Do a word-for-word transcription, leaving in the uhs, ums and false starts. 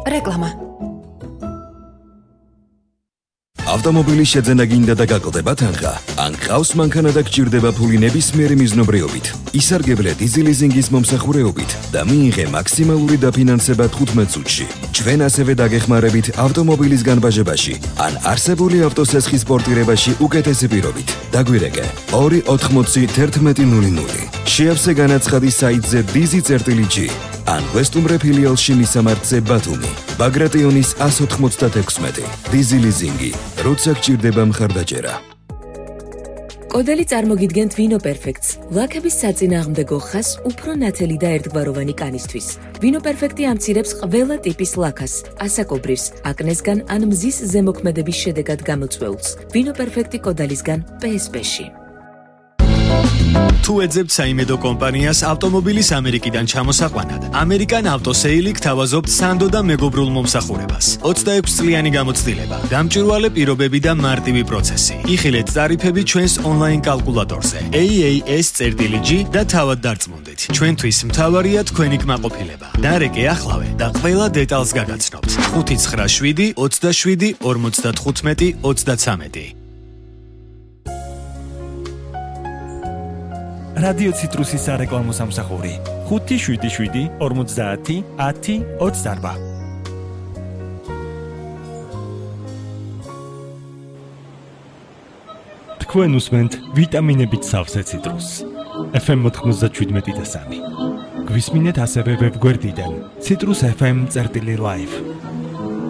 რეკლამა. ავტომობილის შეძენა გინდა და გაკოდება თანხა, ან ყავს მანქანა და გჭირდება ფული ნებისმიერი მიზნობრიობით. ისარგებლე დიზელიზინგის მომსახურეობით და მიიღე მაქსიმალური დაფინანსება თხუთმეტ წუთში. ჩვენ ასევე დაგეხმარებით ავტომობილის განბაჟებაში, ან არსებული ავტოსესხის პორტირებაში უკეთესი პირობით. დაგვირეკე ორი ოთხმოცი თერთმეტი ნული ნული. შეავსე განაცხადი საიტზე dizi.gi ან ვესტუმრე ფილიალში მისამართზე ბათუმი. ბაგრატიონის ას ოთხმოცდაექვსმეტი. დიზელიზინგი. როცა გჭირდება მხარდაჭერა. კოდელი წარმოგიდგენთ ვინო პერფექტს, ლაქების საწინააღმდეგო ხას უფრო ნათელი და ერთგვაროვანი კანისთვის. ვინო პერფექტი ამცირებს ყველა ტიპის ლაქას, ასაკობრივს, აკნესგან ან მზის ზემოქმედების შედეგად გამოწვეულს. ვინო პერფექტი კოდალისგან პე ეს პე-ში. თუ ეძებთ საიმედო კომპანიას ავტომობილის ამერიკიდან ჩამოსაყვანად, ამერიკან ავტოსეილი გთავაზობთ სანდო და მეგობრულ მომსახურებას. ოცდაექვსი წლიანი გამოცდილება, გამჭვირვალე პირობები და მარტივი პროცესი. იხილეთ ტარიფები ჩვენს ონლაინ კალკულატორზე ეი ეი ეს წერტილი ჯი და თავად დარწმუნდით. ჩვენთვის მთავარია თქვენი კმაყოფილება. დარეკე ახლავე და ყველა დეტალს გაგაცნობთ. ხუთი ცხრა შვიდი ოცდაშვიდი ორმოცდათხუთმეტი ოცდაცამეტი. რადიო ციტრუსის სარეკლამო სამსახური ხუთი შვიდი შვიდი ორმოცდაათი ათი ოცდაარბა. თქვენ უსმენთ ვიტამინებით სავსე ციტრუსს. ეფ ემ ოთხმოცდაშვიდმეტი და სამი. გვისმინეთ ასევე ვებგვერდიდან citrus f m წერტილი live.